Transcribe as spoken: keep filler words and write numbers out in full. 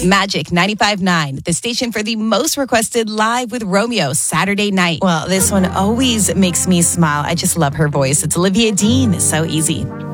Magic ninety-five point nine, the station for the most requested Live with Romeo Saturday night. Well, this one always makes me smile. I just love her voice. It's Olivia Dean. So easy.